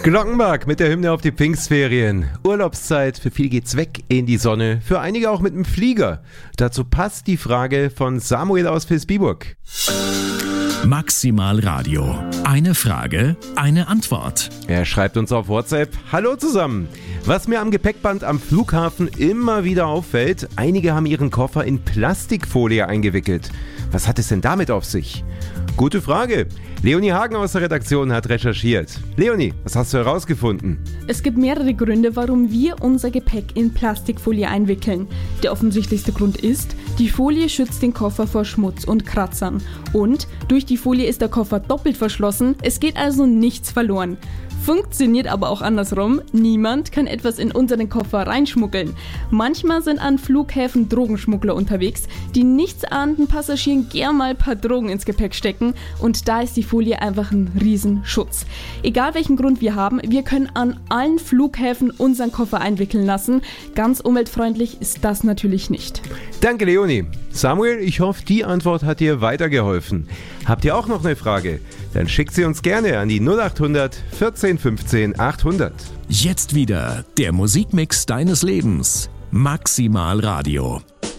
Glockenbach mit der Hymne auf die Pfingstferien. Urlaubszeit, für viele geht's weg in die Sonne, für einige auch mit dem Flieger. Dazu passt die Frage von Samuel aus Vilsbiburg. Maximal Radio. Eine Frage, eine Antwort. Er schreibt uns auf WhatsApp: Hallo zusammen. Was mir am Gepäckband am Flughafen immer wieder auffällt, einige haben ihren Koffer in Plastikfolie eingewickelt. Was hat es denn damit auf sich? Gute Frage. Leonie Hagen aus der Redaktion hat recherchiert. Leonie, was hast du herausgefunden? Es gibt mehrere Gründe, warum wir unser Gepäck in Plastikfolie einwickeln. Der offensichtlichste Grund ist, die Folie schützt den Koffer vor Schmutz und Kratzern. Und durch die Folie ist der Koffer doppelt verschlossen, es geht also nichts verloren. Funktioniert aber auch andersrum. Niemand kann etwas in unseren Koffer reinschmuggeln. Manchmal sind an Flughäfen Drogenschmuggler unterwegs, die nichtsahnenden Passagieren gern mal ein paar Drogen ins Gepäck stecken, und da ist die Folie einfach ein Riesenschutz. Egal welchen Grund wir haben, wir können an allen Flughäfen unseren Koffer einwickeln lassen. Ganz umweltfreundlich ist das natürlich nicht. Danke, Leonie. Samuel, ich hoffe, die Antwort hat dir weitergeholfen. Habt ihr auch noch eine Frage? Dann schickt sie uns gerne an die 0800 14 15 800. Jetzt wieder der Musikmix deines Lebens. Maximal Radio.